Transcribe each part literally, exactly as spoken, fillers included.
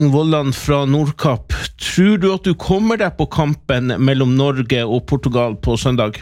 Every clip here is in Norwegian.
Vollan fra Nordkapp. Tror du at du kommer deg på kampen mellom Norge og Portugal på søndag?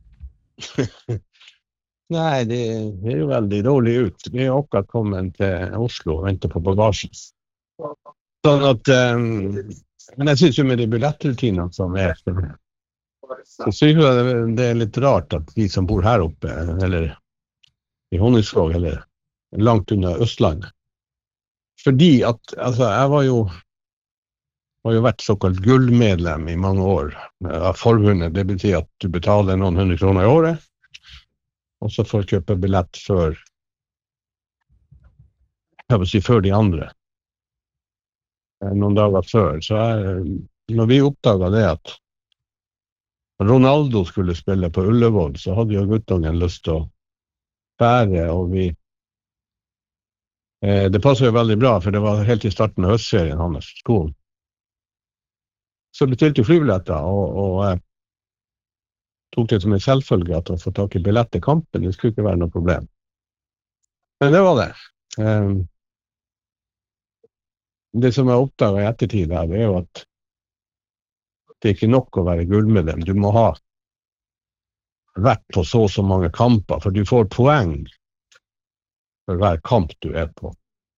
Nei, det er jo veldig dårlig ut. Vi har akkurat kommet til Oslo og venter på bagasjen. Sånn at, um, men jeg synes jo med de billettrutinene som er, så synes jeg det er litt rart at vi som bor her oppe, eller i Honningsvåg, eller langt unna Østlandet. Fordi at, altså, jeg var jo, har jo vært såkalt gullmedlem i mange år av forbundet. Det betyr at du betaler noen hundre kroner i året, og så får du kjøpe billett før, jeg vil si før de andre. Noen dager før. Så er, når vi oppdaget det at Ronaldo skulle spille på Ullevål, så hadde jo guttungen lyst til å fære, og vi eh, det passer jo veldig bra, for det var helt i starten av høstserien hans skolen. Så bestilte jo flybilletter, og, og eh, tok det som en selvfølge at å få tak i billett til kampen, det skulle ikke være noe problem. Men det var det. Eh, det som jeg oppdaget i ettertid her, det er jo at det er ikke nok å være gullmedlem. Du må ha vært på så og så mange kamper, for du får poeng for hver kamp du er på.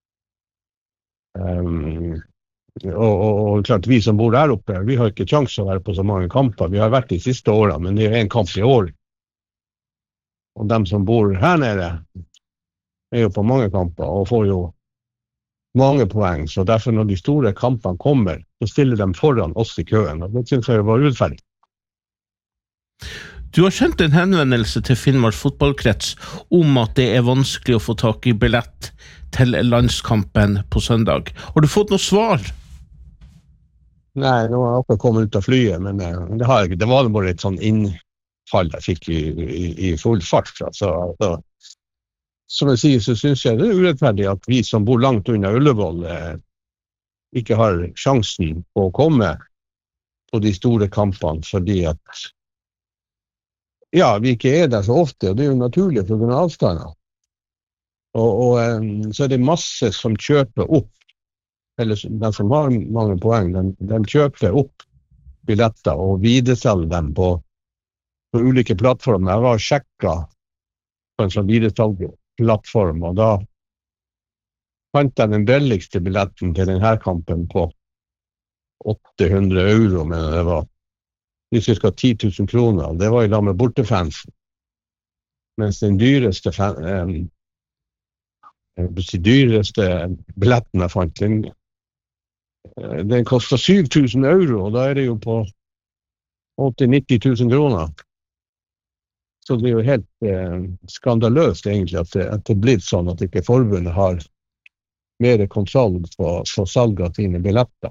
Um, og, og, og klart, vi som bor der oppe, vi har ikke sjans å være på så mange kamper. Vi har vært de siste årene, men det er en kamp i år. Og dem som bor her nede er jo på mange kamper, og får jo mange poeng, så derfor når de store kampene kommer, så stiller de foran oss i køen, og det synes jeg var utferdig. Du har sendt en henvendelse til Finnmark fotballkrets om at det er vanskelig å få tak i billett til landskampen på søndag. Har du fått noe svar? Nei, nå har jeg akkurat kommet ut av flyet, men det, har jeg, det var bare et sånn innfall jeg fikk i, i, i full fart. Altså, altså, som jeg sier, så synes jeg det er urettferdig at vi som bor langt unna Ullevål eh, ikke har sjansen på å komme på de store kampene, fordi at ja, vi ikke er der så ofte, og det er jo naturlig for grunn av avstander. Og, og eh, så er det masse som kjøper opp, eller de som har mange poeng, de, de kjøper opp billetter og videreselger dem på, på ulike plattformer. Jeg var og sjekket på en sånn videresalg plattform, og da fant jeg den billigste billetten til denne kampen på åtte hundre euro, men det var cirka ti tusen kroner. Det var i lag med bortefansen. Mens den dyreste, fan, eh, dyreste billetten jeg fant, den, den kostet syv tusen euro, og da er det jo på åtti til nitti tusen kroner. Så det er jo helt eh, skandaløst egentlig at det, at det blir sånn at ikke forbundet har mer kontroll på, på salg av sine billetter.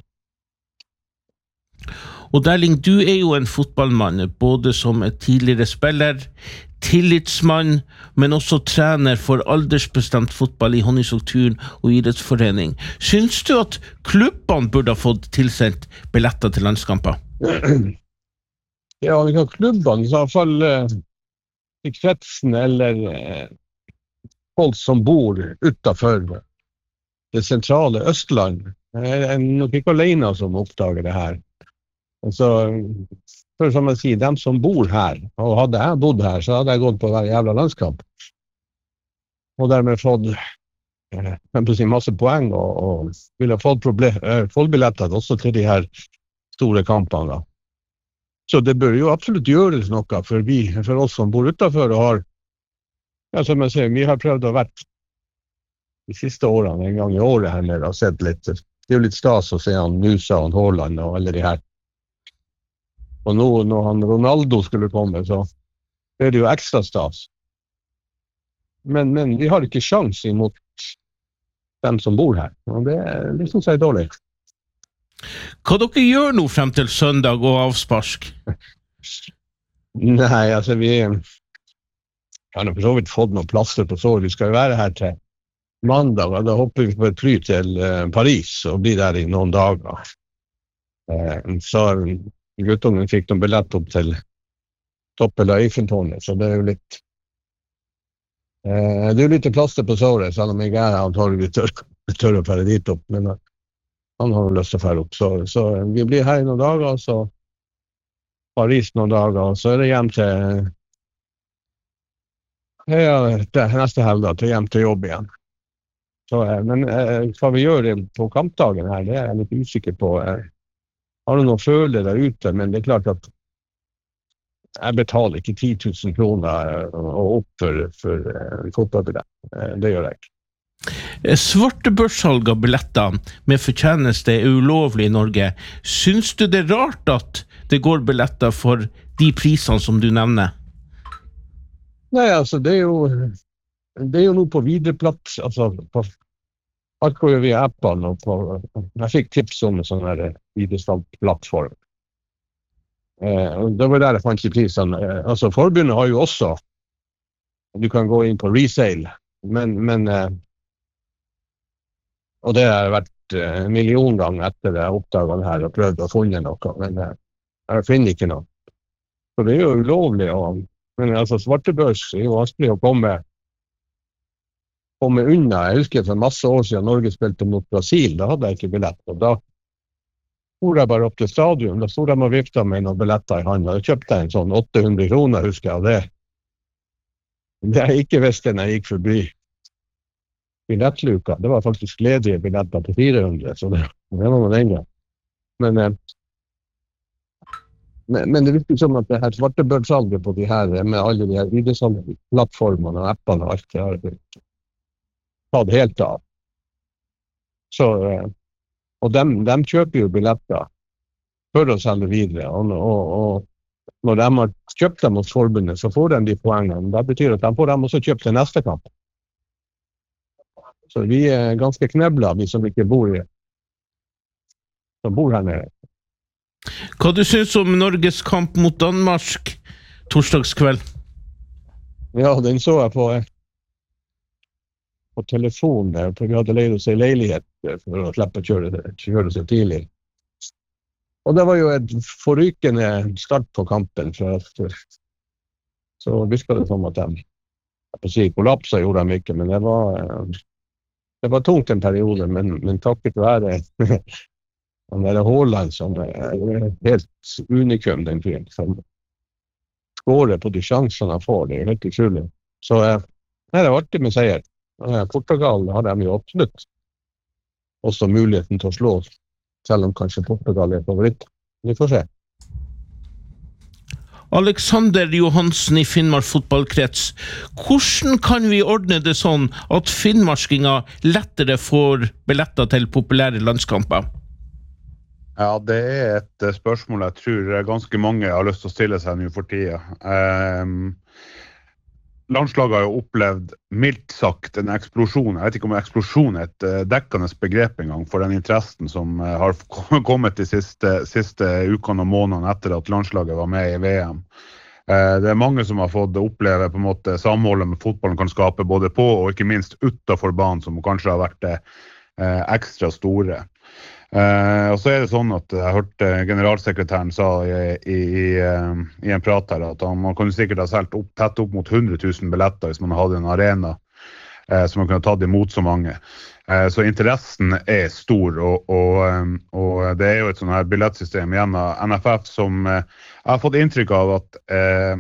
Og Derling, du er jo en fotballmann, både som et tidligere spiller, tillitsmann, men også trener for aldersbestemt fotball i Honningsvåg turn- og idrettsforening. Syns du at klubbene burde ha fått tilsendt billetter til landskamper? Ja, vi har klubbene, i hvert fall eh, i kretsen eller eh, folk som bor utenfor det sentrale Østland. Jeg er nok ikke alene som oppdager det her. Altså, for som jeg sier, dem som bor her, og hadde jeg bodd her, så hadde jeg gått på hver jævla landskamp. Og dermed fått eh, si, masse poeng, og, og ville fått eh, billetter også til de her store kampene da. Så det bør jo absolutt gjøres noe for, vi, for oss som bor utenfor og har, ja, som jeg sier, vi har prøvd å vært de siste årene, en gang i året her nede, og sett litt, det er jo litt stas å se han Nusa og Haaland og alle de her. Og nå, når han Ronaldo skulle komme, så er det jo ekstra stas. Men, men vi har ikke sjans imot dem som bor her, og det, det synes jeg er dårlig. Hva dere gjør nå frem til søndag og avspark? Nei, altså vi har nå for så vidt fått noen plasser på sår. Vi skal jo være her til mandag, og da hopper vi på et fly til uh, Paris og blir der i noen dager. Uh, så guttungen fikk noen billett opp til toppen av Eiffeltårnet, så det er jo litt uh, det er jo litt plaster på såret, selv om jeg er antageligvis tør, tør å fære dit opp, men uh, han har lyst til å fære opp. Så, så vi blir her i noen dager, så Paris noen dager, og så er det hjem til ja, det er neste helg til hjem til jobb igjen. Så, men eh, hva vi gjør på kampdagen her, det er jeg litt usikker på. Jeg har noen føler der ute, men det er klart at jeg betaler ikke ti tusen kroner og opp for, for uh, fotballbillett. Uh, det gjør jeg ikke. Svartebørssalg av billetter med fortjeneste er ulovlig i Norge. Syns du det er rart at det går billetter for de prisene som du nevner? Nei, altså, det er jo, det er jo noe på videreplatt, altså, på, alt går jo via appene, og på, jeg fikk tips om en sånn her videresalgsplattform. Eh, og det var der jeg fant i prisene. Eh, altså, forbundet har jo også, du kan gå inn på resale, men, men eh, og det har vært eh, en million ganger etter det jeg oppdaget det her og prøvd å finne noe, men eh, jeg finner ikke noe. Så det er jo ulovlig, og, men altså, svartebørs er jo vanskelig å komme, komme unna. Jeg husker for masse år siden Norge spilte mot Brasil, da hadde jeg ikke billett, og da for jeg bare opp til stadion, da stod de og vifta med noen billetter i hånden, og kjøpte en sånn åtte hundre kroner, husker jeg, og det, det jeg ikke visste når jeg gikk forbi billettluka. Det var faktisk ledige billetter på fire hundre, så det, det var noe lenger. Men, eh, men, men det virker som at det her svartebørssalget på de her, med alle de her videresalgsplattformene og appene og alt, det har tatt helt av. Så... Eh, Og de, de kjøper jo billetter for å selge videre, og, og, og når de har kjøpt dem hos forbundet, så får de de poengene. Det betyr at de får dem også kjøpt til neste kamp. Så vi er ganske knebla, vi som ikke bor, i, som bor her nede. Hva du synes om Norges kamp mot Danmark torsdagskveld? Ja, den så jeg på... på telefon der, for vi hadde leid oss i leilighet for å slippe å kjøre, kjøre så tidlig. Og det var jo et forrykende start på kampen, for at, så virket det som at de, jeg får si, kollapset gjorde de ikke, men det var, det var tungt en periode, men, men takket være den der Haaland som er helt unikum den fyren, som skårer på de sjansene han får, det er helt utrolig. Så nei, det var artig med seier. Portugal har de jo absolutt også muligheten til å slå, selv om kanskje Portugal er favoritt. Vi får se. Alexander Johansen i Finnmark fotballkrets. Hvordan kan vi ordne det sånn at finnmarskinger lettere får billetter til populære landskamper? Ja, det er et spørsmål jeg tror ganske mange har lyst til å stille seg nå for tida. Um, Landslaget har jo opplevd mildt sagt en eksplosjon. Jeg vet ikke om eksplosjon er et dekkende begrep en gang for den interessen som har kommet de siste, siste ukene og månedene etter at landslaget var med i V M. Det er mange som har fått oppleve på en måte samholdet med fotballen kan skape både på og ikke minst utenfor banen, som kanskje har vært ekstra store. Uh, og så er det sånn at jeg hørte generalsekretæren sa i, i, i, uh, i en prat her at han, man kunne sikkert ha selv opp, tett opp mot hundre tusen billetter hvis man hadde en arena uh, som man kunne tatt imot så mange. Uh, så interessen er stor, og, og, um, og det er jo et sånn her billettsystem igjen av N F F som uh, jeg har fått inntrykk av at uh,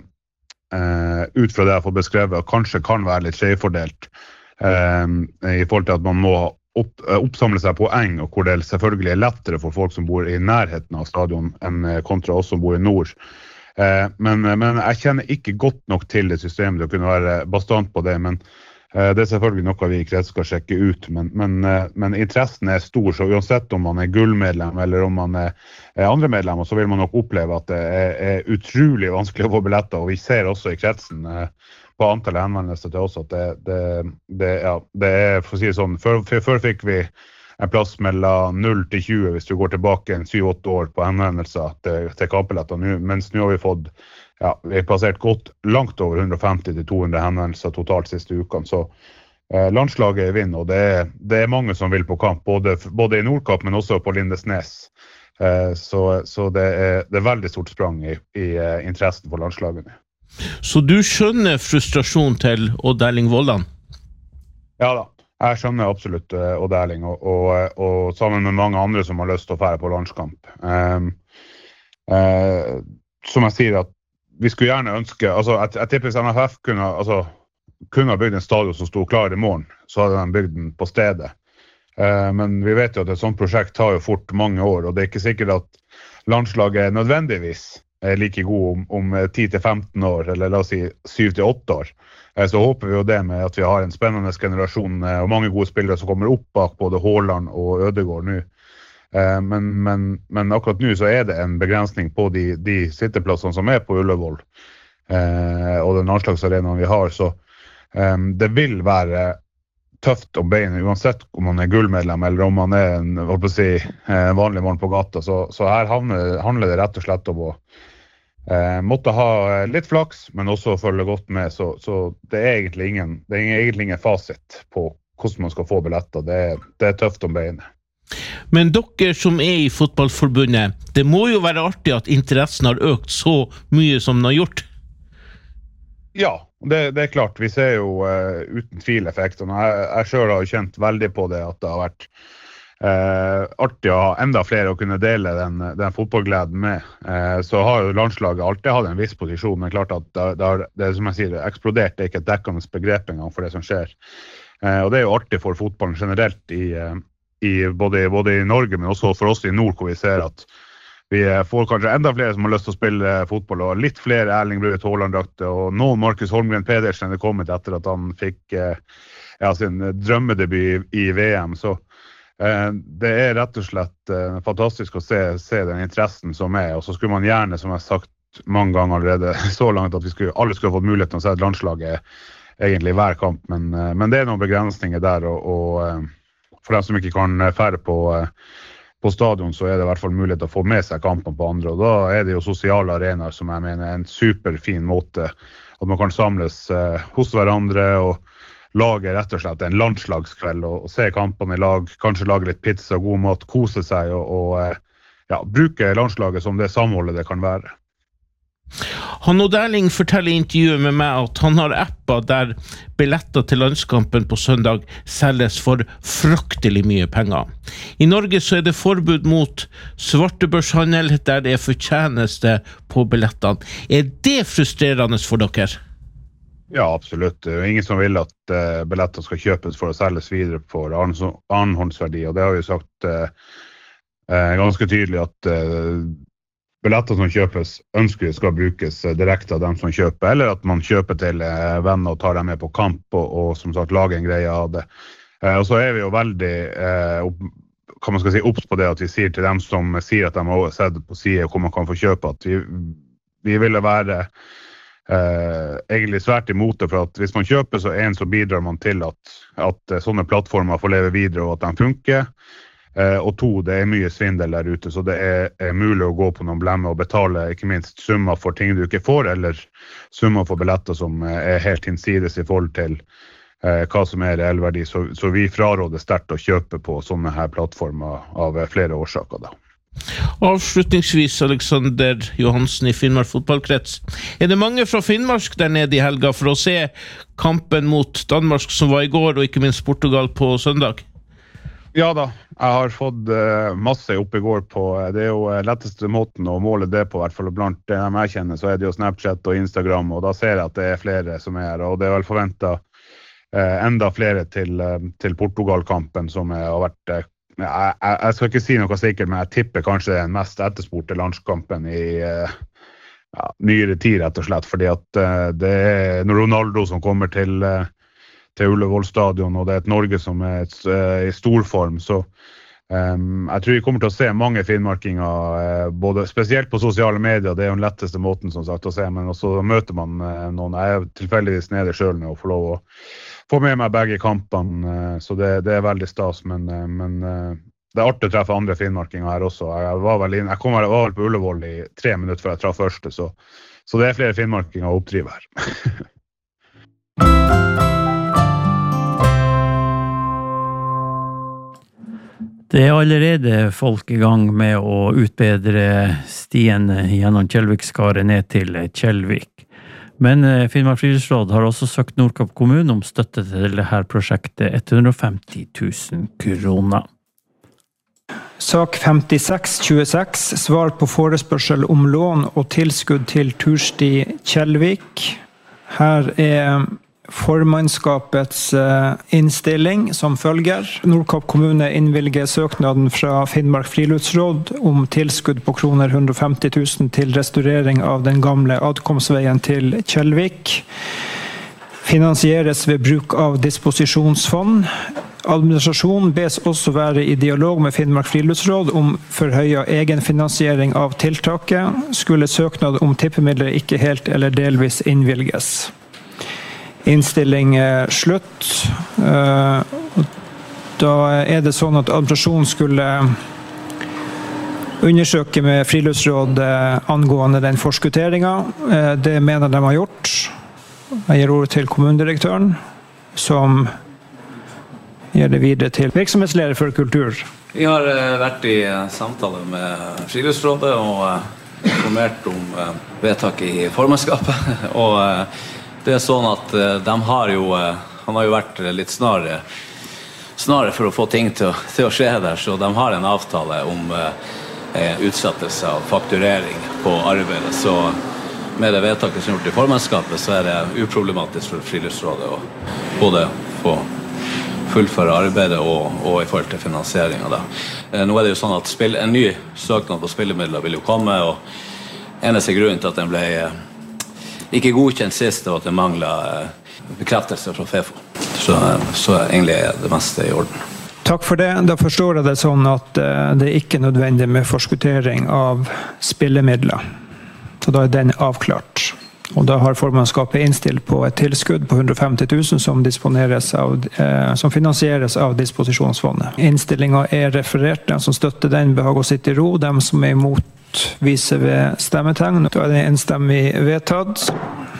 uh, ut fra det jeg har fått beskrevet, kanskje kan være litt skjevfordelt uh, i forhold til at man må Opp, oppsamle seg poeng, og hvor det selvfølgelig er lettere for folk som bor i nærheten av stadion enn kontra oss som bor i nord. Eh, men, men jeg kjenner ikke godt nok til det systemet til å kunne være bastant på det, men eh, det er selvfølgelig noe vi i krets skal sjekke ut. Men, men, eh, men interessen er stor, så uansett om man er gullmedlem eller om man er, er andre medlemmer, så vil man nok oppleve at det er, er utrolig vanskelig å få billetter, og vi ser også i kretsen eh, på antallet henvendelser til oss at det, det, det, ja, det er, for å si det sånn, før, før fikk vi en plass mellom null til tjue hvis du går tilbake en syv åtte år på henvendelser til, til kampbilletter, mens nå har vi fått, ja, vi har passert godt langt over hundre femti til to hundre henvendelser totalt siste ukene, så eh, landslaget er vinn, og det er, det er mange som vil på kamp, både, både i Nordkapp, men også på Lindesnes, eh, så, så det, er, det er veldig stort sprang i, i uh, interessen for landslagene. Så du skjønner frustrasjon til Odd Erling Vollan? Ja da, Jeg skjønner absolutt uh, Odd Erling, og, og, og sammen med mange andre som har lyst til å fære på landskamp. Um, uh, som jeg sier, at vi skulle gjerne ønske, altså jeg, jeg tipper hvis N F F kunne, altså, kunne ha bygd en stadion som stod klar i morgen, så hadde de bygd den på stedet. Uh, men vi vet jo at et sånt prosjekt tar jo fort mange år, og det er ikke sikkert at landslaget nødvendigvis er like god om, om ti til femten år, eller la oss si syv til åtte år. Så håper vi jo det med at vi har en spennende generasjon og mange gode spillere som kommer opp bak både Haaland og Ødegaard nå. Men, men, men akkurat nå så er det en begrensning på de, de sitteplassene som er på Ullevål og den landslagsarenaen vi har, så det vil være tøft om beinet, uansett om man er gullmedlem eller om man er en, hva på å si, en vanlig mann på gata. Så, så her handler, handler det rett og slett om å eh, måtte ha litt flaks, men også følge godt med. Så, så det er egentlig ingen, det er egentlig ingen fasit på hvordan man skal få billetter. Det, det er tøft om beinet. Men dere som er i fotballforbundet, det må jo være artig at interessen har økt så mye som den har gjort. Ja, det, det er klart. Vi ser jo uh, uten tvil effektene. Jeg, jeg selv har kjent veldig på det at det har vært uh, artig å ha enda flere å kunne dele den, den fotballgleden med. Uh, så har jo landslaget alltid hatt en viss posisjon, men klart at det, det, har, det som jeg sier, det eksplodert, det er ikke et dekkende begrep engang for det som skjer. Uh, og det er jo artig for fotballen generelt, i, uh, i, både, både i Norge, men også for oss i nord, hvor vi ser at vi får kanskje enda flere som har lyst til å spille fotball, og litt flere Erling Braut Haaland-drakter, og noen Markus Holmgren Pedersen er kommet etter at han fikk ja, sin drømmedebut i V M. Så eh, det er rett og slett eh, fantastisk å se, se den interessen som er, og så skulle man gjerne, som jeg har sagt mange ganger allerede, så langt at vi skulle, alle skulle ha fått mulighet til å se et landslaget egentlig hver kamp, men, eh, men det er noen begrensninger der, og, og eh, for dem som ikke kan fære på eh, på stadion, så er det i hvert fall mulighet til å få med seg kampen på andre, og da er det jo sosiale arenaer som jeg mener er en superfin måte, at man kan samles eh, hos hverandre og lage rett og slett en landslagskveld og, og se kampene i lag, kanskje lage litt pizza, god mat, kose seg og, og eh, ja, bruke landslaget som det samholdet det kan være. Han Odd Erling forteller i intervjuet med meg at han har apper der billetter til landskampen på søndag selges for fryktelig mye penger. I Norge så er det forbud mot svartebørshandel der det er fortjeneste på billettene. Er det frustrerende for dere? Ja, absolutt. Det er ingen som vil at uh, billetter skal kjøpes for å selges videre for annenhåndsverdi, og det har vi sagt uh, uh, ganske tydelig at uh, billetter som kjøpes ønsker skal brukes direkte av dem som kjøper, eller at man kjøper til venner og tar dem med på kamp og, og som sagt lager en greie av det. Eh, og så er vi jo veldig eh, opp, kan man skal si, opps på det at vi sier til dem som sier at de har sett på siden hvor man kan få kjøpe, at vi, vi ville være eh, egentlig svært imot det, for at hvis man kjøper så en så bidrar man til at, at sånne plattformer får leve videre og at de funker. Uh, og to, det er mye svindel der ute, så det er, er mulig å gå på noen blemmer og betale ikke minst summer for ting du ikke får, eller summer for billetter som uh, er helt innsides i forhold til uh, hva som er reell verdi. Så, så vi fraråder sterkt å kjøpe på sånne her plattformer av uh, flere årsaker da. Avslutningsvis, Alexander Johansen i Finnmark fotballkrets. Er det mange fra Finnmark der nede i helga for å se kampen mot Danmark som var i går, og ikke minst Portugal på søndag? Ja da, jeg har fått uh, masse opp i går på, uh, det er jo uh, letteste måten å måle det på, i hvert fall blant det jeg kjenner, så er det jo Snapchat og Instagram, og da ser jeg at det er flere som er her, og det er vel forventet uh, enda flere til, uh, til Portugal-kampen som uh, har vært, uh, jeg, jeg skal ikke si noe sikkert, men jeg tipper kanskje det er den mest etterspurte landskampen i uh, ja, nyere tid, rett og slett, fordi at uh, det er Ronaldo som kommer til uh, til Ullevål stadion, og det er et Norge som er et, uh, i stor form, så um, jeg tror vi kommer til å se mange finnmarkinger, uh, både spesielt på sosiale medier, det er jo den letteste måten som sagt å se, men også møter man uh, noen, jeg er tilfeldigvis nede selv med å få lov å få med meg begge kampene, uh, så det, det er veldig stas, men, uh, men uh, det er artig å treffe andre finnmarkinger her også. Jeg var vel, inn, jeg kom vel, var vel på Ullevål i tre minutter før jeg traff første, så, så det er flere finnmarkinger å oppdrive her. Det er allerede folk i gang med å utbedre stien gjennom Kjellvikskaret ned til Kjellvik. Men Finnmark Friluftsråd har også søkt Nordkapp kommune om støtte til dette prosjektet, hundre og femti tusen kroner. Sak femtiseks tjueseks, svar på forespørsel om lån og tilskudd til tursti Kjellvik. Her er formannskapets innstilling som følger. Nordkapp kommune innvilger søknaden fra Finnmark Friluftsråd om tilskudd på kroner hundre og femti tusen til restaurering av den gamle adkomstveien til Kjellvik. Finansieres ved bruk av disposisjonsfond. Administrasjonen bes også være i dialog med Finnmark Friluftsråd om forhøyet egenfinansiering av tiltaket. Skulle søknad om tippemidler ikke helt eller delvis innvilges. Innstilling er slutt. Da er det sånn at administrasjonen skulle undersøke med Friluftsråd angående den forskutteringen. Det mener de har gjort. Jeg gir ordet til kommunedirektøren, som gir det videre til virksomhetsleder for kultur. Vi har vært i samtale med Friluftsrådet og informert om vedtaket i formannskapet. Og det er sånn at de har jo, han har jo vært litt snarere, snarere for å få ting til, til å skje der, så de har en avtale om utsettelse av fakturering på arbeidet. Så med det vedtaket som er gjort i formannskapet, så er det uproblematisk for Friluftsrådet å både få fullføre arbeidet og, og i forhold til finansiering av det. Eh, nå er det jo sånn at spill, en ny søknad på spillemidler vil jo komme, og eneste grunnen til at den ble eh, ikke godkjent sist, og at det manglet eh, bekreftelse fra FEFO. Så, eh, så egentlig er det meste i orden. Takk for det. Da forstår jeg det sånn at eh, det er ikke nødvendig med forskuttering av spillemidler. Så da er den avklart. Og da har formannskapet innstilt på et tilskudd på hundre og femti tusen som, disponeres av, eh, som finansieres av disposisjonsfondet. Innstillingen er referert. Den som støtter den behag å sitte i ro. De som er imot viser ved stemmetegn. Da er det enstemmig vedtatt.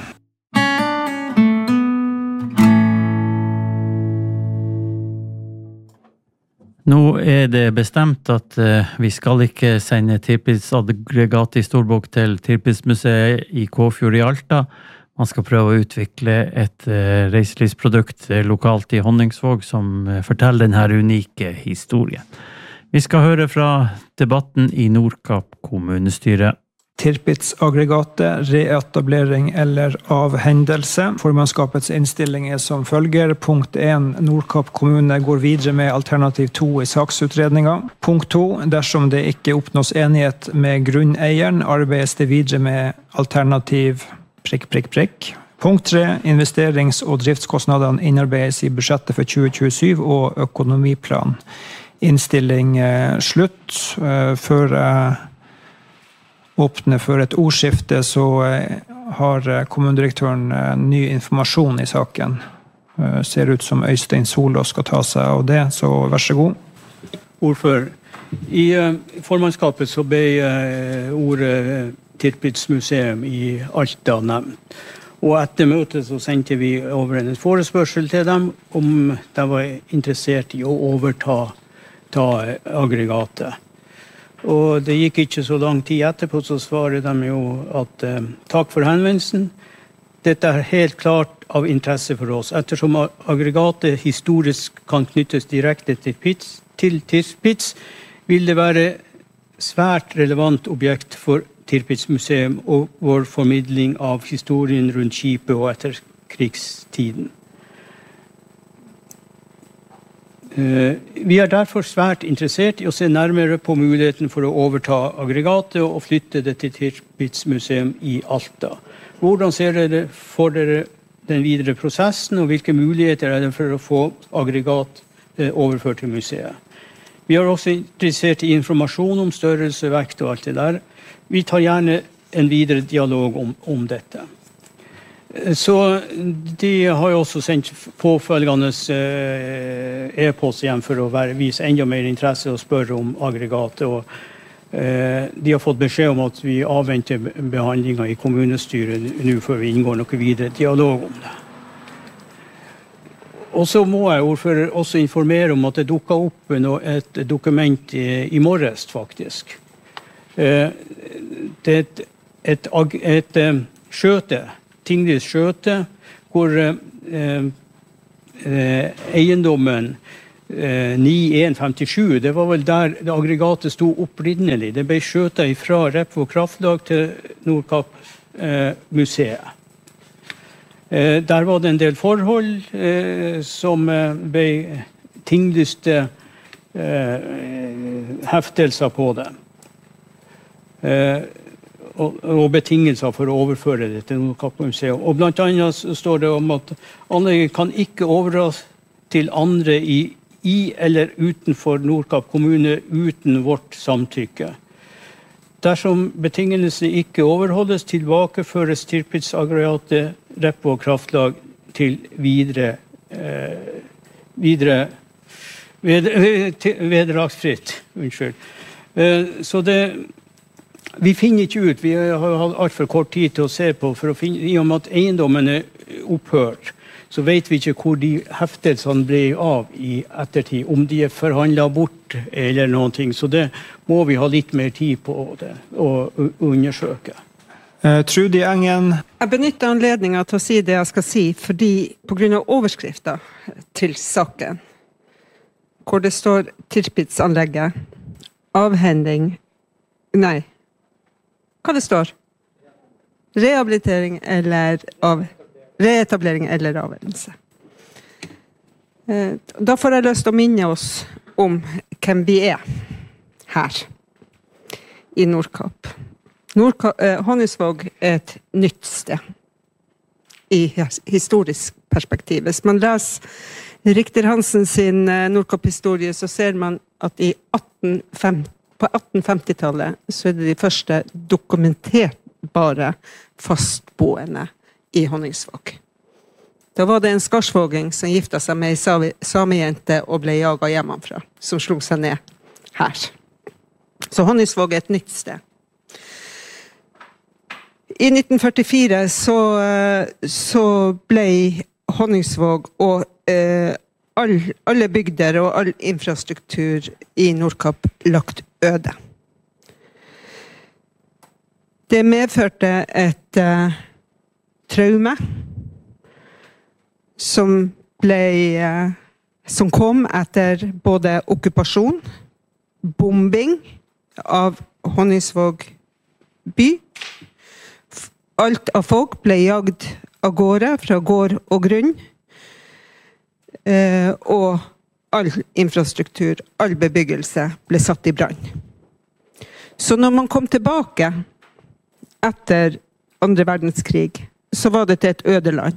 Nå er det bestemt at uh, vi skal ikke sende Tirpitz-aggregat i Storbukk til Tirpitz-museet i Kåfjord i Alta. Man skal prøve å utvikle et uh, reiselivsprodukt uh, lokalt i Honningsvåg som uh, forteller denne unike historien. Vi skal høre fra debatten i Nordkapp kommunestyre. Tirpitz-aggregatet, reetablering eller avhendelse. Formannskapets innstilling er som følger. Punkt én. Nordkapp kommune går videre med alternativ to i saksutredningen. Punkt to. Dersom det ikke oppnås enighet med grunneieren, arbeides det videre med alternativ prikk, prikk, prikk. Punkt tre. Investerings- og driftskostnadene innarbeides i budsjettet for tjue tjuesyv og økonomiplan. Innstilling slutt. Før åpne for et ordskifte, så har kommunedirektøren ny informasjon i saken. Ser ut som Øystein Solå skal ta seg av det, så vær så god. Ordfører, i formannskapet så ble ordet Tirpitz museum i Alta nevnt. Og etter møtet så sendte vi over en forespørsel til dem om de var interessert i å overta ta aggregatet. Og det gikk ikke så lang tid etterpå, så svarer de jo at eh, takk for henvendelsen. Dette er helt klart av interesse for oss, ettersom aggregatet historisk kan knyttes direkte til Tirpitz, til Tirpitz vil det være svært relevant objekt for Tirpitz museum og vår formidling av historien rundt skipet og etter krigstiden. Vi er derfor svært interessert i å se nærmere på muligheten for å overta aggregatet og flytte det til Tirpitz museum i Alta. Hvordan ser dere for dere den videre prosessen, og hvilke muligheter er det for å få aggregat overført til museet? Vi er også interessert i informasjon om størrelse, vekt og alt det der. Vi tar gjerne en videre dialog om, om dette. Så de har jo også sendt påfølgende e-post igjen for å være, vise enda mer interesse og spørre om aggregatet. Og, eh, de har fått beskjed om at vi avventer behandlingen i kommunestyret nå før vi inngår noe videre dialog om det. Og så må jeg ordfører også informere om at det dukket opp et dokument i, i morges faktisk. Eh, det er et, et, et, et skjøte Tinglis skjøte, hvor eh, eh, eiendommen eh, ni en femtisju, det var vel der det aggregatet stod opprinnelig. Det ble skjøtet fra Repvå kraftlag til Nordkapp-museet. Eh, der var det en del forhold eh, som eh, ble tinglyste eh, heftelser på det. Eh, og, og betingelser for å overføre det til Nordkapp-museet. Og blant annet så står det om at anlegget kan ikke overdras til andre i, i eller utenfor Nordkapp kommune uten vårt samtykke. Dersom betingelsene ikke overholdes, tilbakeføres Tirpitz-aggregatet Repvå kraftlag til videre, eh, videre ved, vederlagsfritt. Unnskyld. Eh, så det, vi finner ikke ut, vi har hatt alt for kort tid til å se på, for å finne, i og med at eiendommen er opphørt, så vet vi ikke hvor de heftelsene ble av i ettertid, om de er forhandlet bort eller noen ting. Så det må vi ha litt mer tid på det, og undersøke. Uh, Trudy Engen. Jeg benytter anledningen til å si det jeg skal si, fordi på grunn av overskrifter til saken, hvor det står Tirpitz-anlegget, avhending, nei, hva det står? Rehabilitering eller av reetablering eller avhendelse. Da får jeg lyst til å minne oss om hvem vi er her i Nordkapp. Nordkapp eh, Honningsvåg er et nytt sted i historisk perspektiv. Hvis man leser Richter Hansen sin eh, Nordkapp-historie, så ser man at i atten femti på atten femti-tallet så er det de første dokumenterbare fastboende i Honningsvåg. Da var det en skarsvåging som gifta seg med en samejente og ble jaget hjemmefra, som slo seg ned her. Så Honningsvåg er et nytt sted. I nitten førtifire så, så ble Honningsvåg og eh, all, alle bygder og all infrastruktur i Nordkapp lagt øde. Det medførte et uh, traume som ble uh, som kom etter både okkupasjon, bombing av Honningsvåg by. Alt av folk ble jagd av gårde fra gård og grunn, uh, og all infrastruktur, all bebyggelse ble satt i brann. Så når man kom tilbake etter andre verdenskrig, så var det til et ødeland.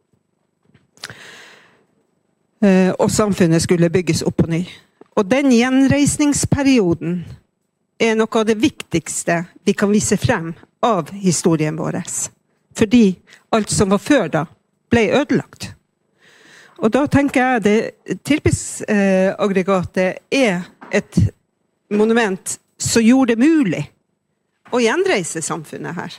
Og samfunnet skulle bygges opp på ny. Og den gjenreisningsperioden er noe av det viktigste vi kan vise frem av historien vår. Fordi alt som var før da, ble ødelagt. Og da tenker jeg det Tirpitz-aggregatet er et monument som gjorde det mulig å gjenreise samfunnet her.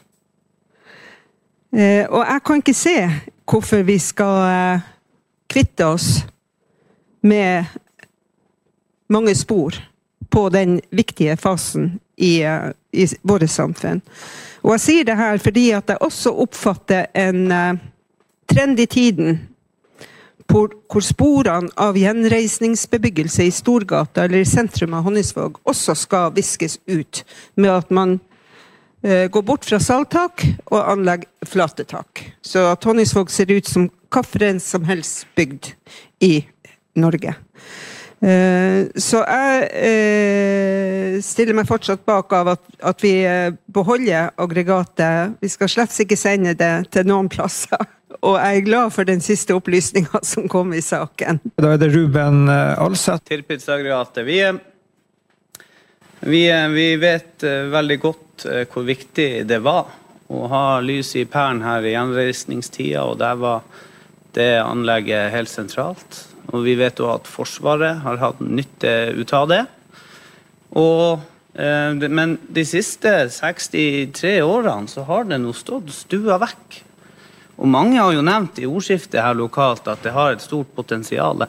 Eh, og jeg kan ikke se hvorfor vi skal eh, kvitte oss med mange spor på den viktige fasen i, uh, i våre samfunn. Og jeg sier det her fordi at jeg også oppfatter en uh, trend i tiden hvor, hvor sporene av gjenreisningsbebyggelse i Storgata eller i sentrum av Honningsvåg også skal viskes ut med at man uh, går bort fra salttak og anlegger flate tak. Så at Honningsvåg ser ut som hvilken som helst bygd i Norge. Uh, så jeg uh, stiller meg fortsatt bak av at, at vi uh, beholder aggregatet. Vi skal slett ikke sende det til noen plasser. Og jeg er glad for den siste opplysningen som kom i saken. Da er det Ruben uh, Alseth. Tirpitz-aggregatet. Vi, vi, vi vet uh, veldig godt uh, hvor viktig det var å ha lys i pæren her i gjenreisningstida, og der var det anlegget helt sentralt. Og vi vet også at Forsvaret har hatt nytte ut av det. Og, eh, det men de siste sekstitre årene så har det nå stått stua vekk. Og mange har jo nevnt i ordskiftet her lokalt at det har et stort potensial.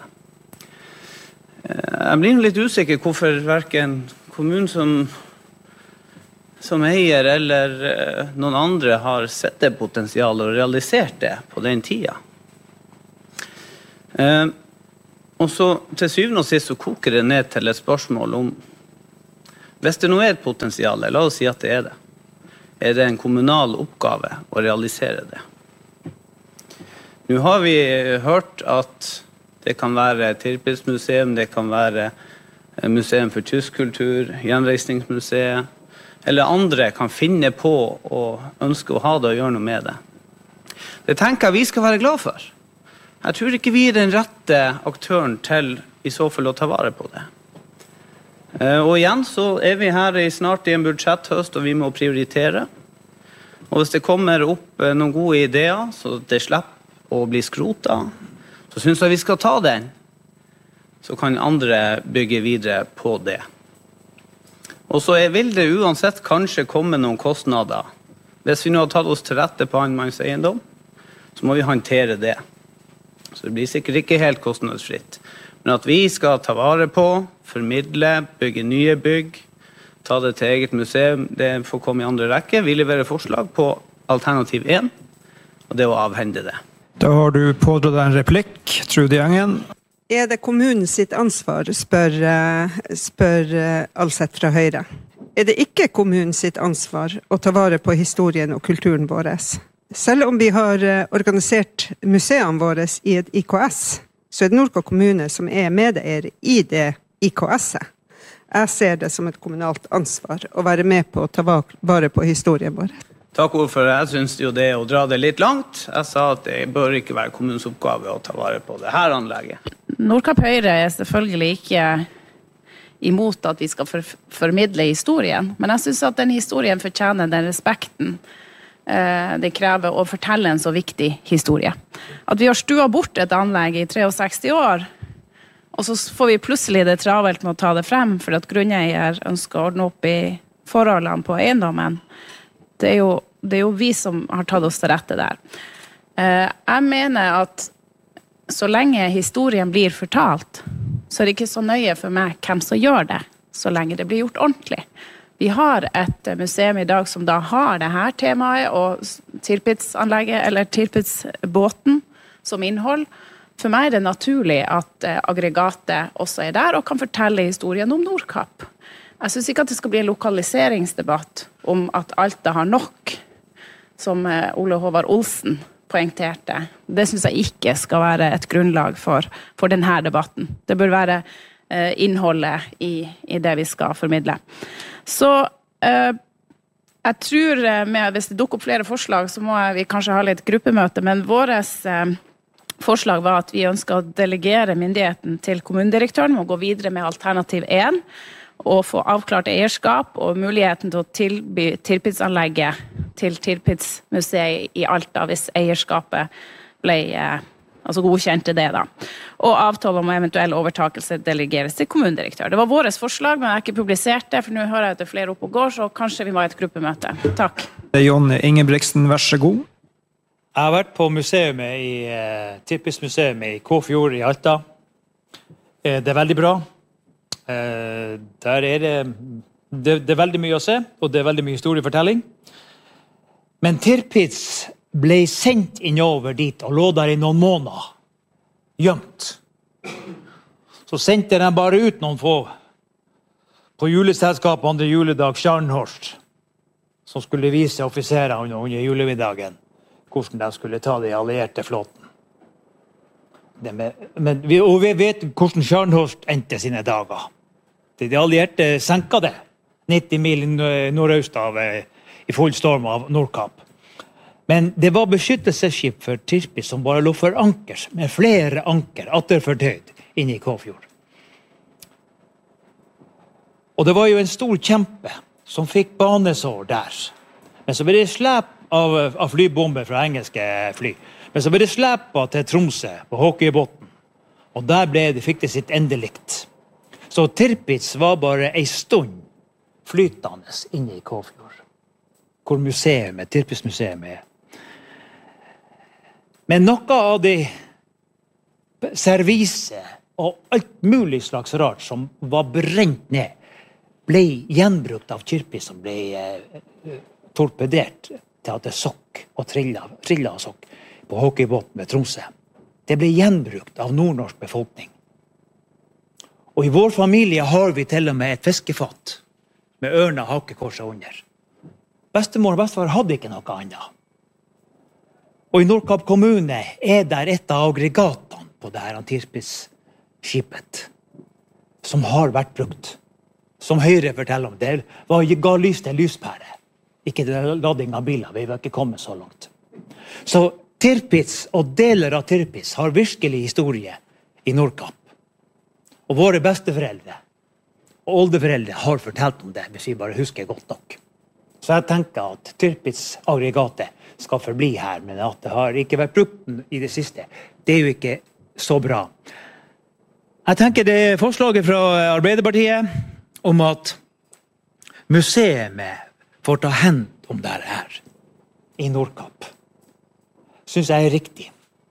Eh, jeg blir litt usikker hvorfor hverken kommunen som som eier eller eh, noen andre har sett det potensialet og realisert det på den tida. Eh, og så til syvende og sist så koker det ned til et spørsmål om hvis det nå er et potensial, la oss si at det er det. Er det en kommunal oppgave å realisere det? Nå har vi hørt at det kan være Tirpitz-museum, det kan være museum for tysk kultur, gjenreisningsmuseet, eller andre kan finne på og ønske å ha det og gjøre noe med det. Det tenker jeg vi skal være glad for. Jeg tror ikke vi er den rette aktøren til i så fall å ta vare på det. Og igjen så er vi her i snart i en budsjetthøst, og vi må prioritere. Og hvis det kommer opp noen gode ideer, så det slipper å bli skrotet, så synes jeg vi skal ta den. Så kan andre bygge videre på det. Og så vil det uansett kanskje komme noen kostnader. Hvis vi nå har tatt oss til rette på annenmanns eiendom, så må vi håndtere det. Så det blir sikkert ikke helt kostnadsfritt. Men at vi skal ta vare på, formidle, bygge nye bygg, ta det til eget museum, det får komme i andre rekke. Vi leverer forslag på alternativ én, og det er å avhende det. Da har du pådratt en replikk, Trude Gjengen. Er det kommunens sitt ansvar, spør, spør Alseth fra Høyre. Er det ikke kommunens sitt ansvar å ta vare på historien og kulturen vår? Selv om vi har organisert museene våre i et I K S, så er det Nordkapp kommune som er medeier i det I K S-et. Jeg ser det som et kommunalt ansvar å være med på å ta vare på historien vår. Takk ordfører, jeg synes jo det er å dra det litt langt. Jeg sa at det bør ikke være kommunens oppgave å ta vare på det her anlegget. Nordkapp Høyre er selvfølgelig ikke imot at vi skal for formidle historien, men jeg synes at den historien fortjener den respekten det krever å fortelle en så viktig historie. At vi har stua bort et anlegg i sekstitre år, og så får vi plutselig det travelt med å ta det frem, for at grunneier ønsker å ordne opp i forholdene på eiendommen. Det er jo, det er jo vi som har tatt oss til rette der. Jeg mener at så lenge historien blir fortalt, så er det ikke så nøye for meg hvem som gjør det, så lenge det blir gjort ordentlig. Vi har et museum i dag som da har det her temaet, og Tirpitz-anlegget, eller Tirpitz-båten som innhold. For meg er det naturlig at aggregatet også er der, og kan fortelle historien om Nordkapp. Jeg synes ikke at det skal bli en lokaliseringsdebatt om at Alta har nok, som Ole Håvard Olsen poengterte. Det synes jeg ikke skal være et grunnlag for, for denne debatten. Det bør være eh, innholdet i, i det vi skal formidle. Så eh, jeg tror, med, hvis det dukker opp flere forslag, så må vi kanskje ha litt gruppemøte, men våres eh, forslag var at vi ønsker å delegere myndigheten til kommunedirektøren og gå videre med alternativ én, og få avklart eierskap og muligheten til å tilby Tirpitz-anlegget til Tirpitz-museet i Alta, hvis eierskapet ble eh, altså godkjent til det da. Og avtale om eventuell overtakelse delegeres til kommunedirektør. Det var våres forslag, men jeg har ikke publisert det, for nå hører jeg at det er flere oppe og går, så kanskje vi må ha et gruppemøte. Takk. Jonny Ingebrigtsen, vær så god. Jeg har vært på museet i uh, Tirpitz-museet i Kåfjord i Alta. Uh, det er veldig bra. Uh, der er det, det, det er veldig mye å se, og det er veldig mye historiefortelling. Men Tirpitz ble sendt innover dit og lå der i noen måneder, gjemt. Så sendte de bare ut noen få på juleselskap andre juledag, Scharnhorst, som skulle vise offiserene under julemiddagen hvordan de skulle ta de allierte flåten. Med, men vi, og vi vet hvordan Scharnhorst endte sine dager. De allierte senket det, nitti mil nordøst av, i full storm av Nordkapp. Men det var beskyttelsesskip for Tirpitz som bare lå for anker, med flere anker, atterfordøyd, inne i Kåfjord. Og det var jo en stor kjempe som fikk banesår der. Men så ble det slep av, av flybomber fra engelske fly. Men så ble det slepet til Tromsø på Håkøybotn. Og der ble det, fikk det sitt endelikt. Så Tirpitz var bare en stund flytende inne i Kåfjord. Hvor museet, Tirpitz-museet er. Men noe av det servise og alt mulig slags rart som var brent ned, ble gjenbrukt av Tirpitz som ble eh, torpedert til at det sokk og trilla, trilla og sokk på hockeybåten med Tromsø. Det ble gjenbrukt av nordnorsk befolkning. Og i vår familie har vi til og med et fiskefatt med ørna hakekorset under. Bestemor og bestefar hadde ikke noe annet. Og i Nordkapp kommune er der et av aggregatene på det her Tirpitz-skipet som har vært brukt. Som Høyre forteller om det, var ga lys til lyspære. Ikke lading av biler, vi var ikke kommet så langt. Så Tirpitz og deler av Tirpitz har virkelig historie i Nordkapp. Og våre besteforeldre og oldeforeldre har fortalt om det, hvis vi bare husker godt nok. Så jeg tenker at Tirpitz-aggregatet skal forbli her, men at det har ikke vært brukt i det siste, det er jo ikke så bra. Jeg tenker det er forslaget fra Arbeiderpartiet om at museet får ta hent om det her i Nordkapp. Synes jeg er riktig.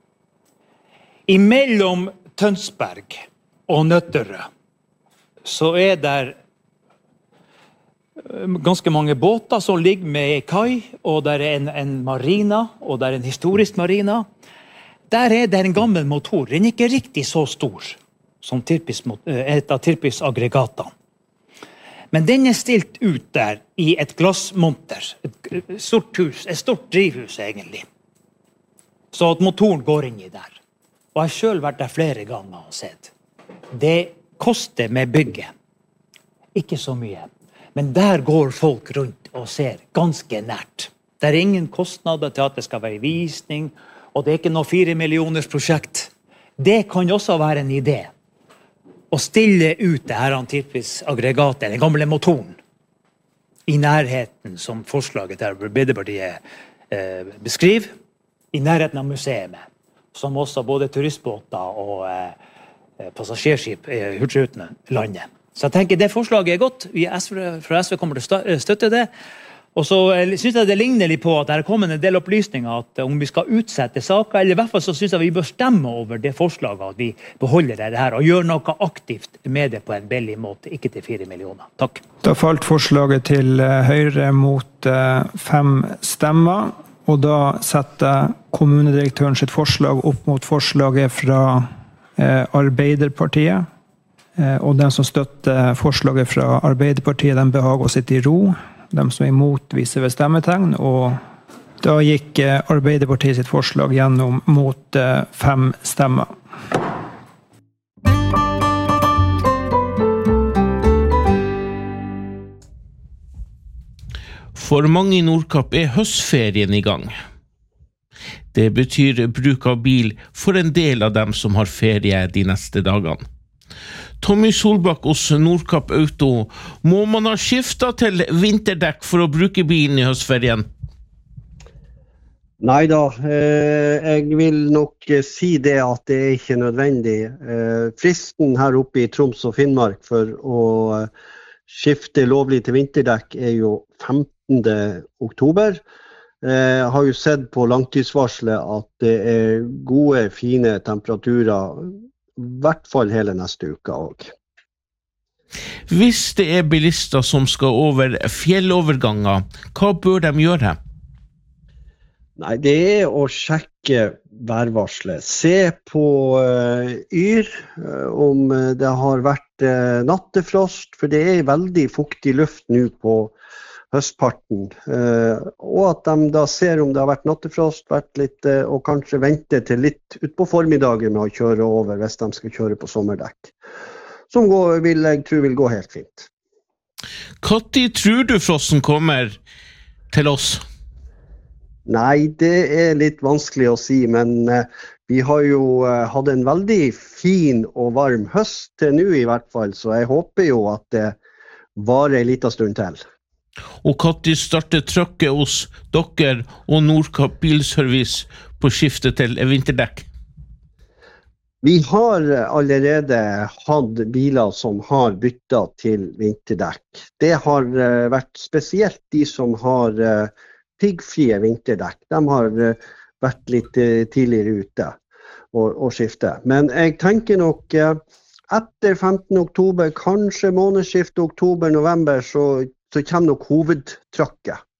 Imellom Tønsberg og Nøtterøy så er der ganske mange båter som ligger med i kai, og der er en, en marina, og der er en historisk marina. Der er det en gammel motor. Den er ikke riktig så stor som Tirpitz, et av Tirpitz-aggregatene. Men den er stilt ut der i et glassmonter, et stort hus, et stort drivhus egentlig. Så at motoren går inn i der. Og jeg har selv vært der flere ganger og sett. Det koster med bygget. Ikke så mye. Men der går folk rundt og ser ganske nært. Det er ingen kostnader til at det skal være visning, og det er ikke noe fire millioners prosjekt. Det kan også være en idé. Å stille ut det her Tirpitz-aggregatet, den gamle motoren, i nærheten som forslaget til Arbeiderpartiet eh, beskriver, i nærheten av museet, som også både turistbåter og eh, passasjerskip i Hurtigruten landet. Så jeg tenker det forslaget er godt. Vi S V, fra S V kommer til å støtte det. Og så synes jeg det ligner litt på at det er kommet en del opplysninger at om vi skal utsette saker, eller i hvert fall så synes jeg vi bør stemme over det forslaget at vi beholder det her og gjør noe aktivt med det på en billig måte, ikke til fire millioner. Takk. Da falt forslaget til Høyre mot fem stemmer, og da setter kommunedirektøren sitt forslag opp mot forslaget fra Arbeiderpartiet. Og den som støtter forslaget fra Arbeiderpartiet, den behager å sitte i ro. De som er imot viser ved stemmetegn, og da gikk Arbeiderpartiet sitt forslag gjennom mot fem stemmer. For mange i Nordkapp er høstferien i gang. Det betyr bruk av bil for en del av dem som har ferie de neste dagene. Tommy Solbakk hos Nordkapp Auto, må man ha skiftet til vinterdekk for å bruke bilen i høstferien? Neida, jeg vil nok si det at det er ikke nødvendig. Fristen her oppe i Troms og Finnmark for å skifte lovlig til vinterdekk er jo femtende oktober. Jeg har jo sett på langtidsvarslet at det er gode, fine temperaturer, i hvert fall hele neste uke også. Hvis det er bilister som skal over fjelloverganger, hva bør de gjøre? Nei, det er å sjekke værvarslet. Se på uh, yr, uh, om det har vært uh, nattefrost, for det er veldig fuktig luft nå på høstparten. Uh, og at de da ser om det har vært nattefrost, vært litt, uh, og kanskje vente til litt ut på formiddagen med å kjøre over hvis de skal kjøre på sommerdekk. Som går, vil jeg tro vil gå helt fint. Hva tid tror du frosten kommer til oss? Nei, det er litt vanskelig å si, men uh, vi har jo uh, hatt en veldig fin og varm høst til nå i hvert fall, så jeg håper jo at det varer en liten stund til. Og hva tid starter trøkket hos dere og Nordkapp Bilservice på skiftet til vinterdekk? Vi har allerede hatt biler som har byttet til vinterdekk. Det har uh, vært spesielt de som har uh, piggfrie vinterdekk. De har uh, vært litt uh, tidligere ute og, og skifte. Men jeg tenker nok uh, etter femtende oktober, kanskje månedsskiftet oktober-november, så, så kommer nok hovedtrykket.